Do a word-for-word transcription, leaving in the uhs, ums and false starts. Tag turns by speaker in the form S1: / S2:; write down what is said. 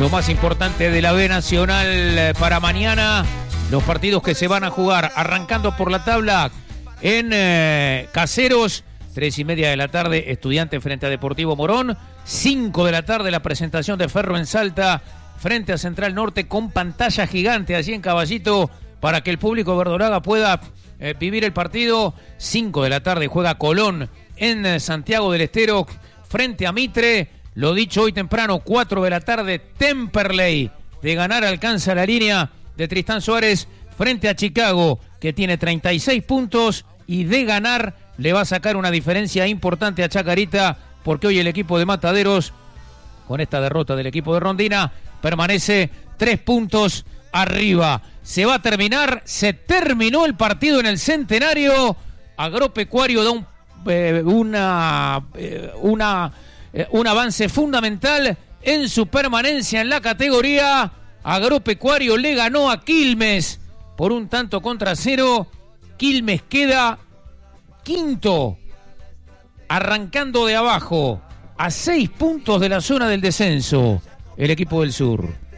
S1: lo más importante de la B Nacional para mañana, los partidos que se van a jugar, arrancando por la tabla en eh, Caseros, tres y media de la tarde, Estudiante frente a Deportivo Morón, cinco de la tarde la presentación de Ferro en Salta, frente a Central Norte, con pantalla gigante allí en Caballito, para que el público verdolaga pueda eh, vivir el partido. cinco de la tarde juega Colón en eh, Santiago del Estero, frente a Mitre. Lo dicho hoy temprano, cuatro de la tarde, Temperley, de ganar alcanza la línea de Tristán Suárez frente a Chicago, que tiene treinta y seis puntos, y de ganar le va a sacar una diferencia importante a Chacarita, porque hoy el equipo de Mataderos, con esta derrota del equipo de Rondina, permanece tres puntos arriba. Se va a terminar, se terminó el partido en el Centenario. Agropecuario da un, eh, una... Eh, una un avance fundamental en su permanencia en la categoría. Agropecuario le ganó a Quilmes por un tanto contra cero. Quilmes queda quinto, arrancando de abajo, a seis puntos de la zona del descenso, el equipo del sur.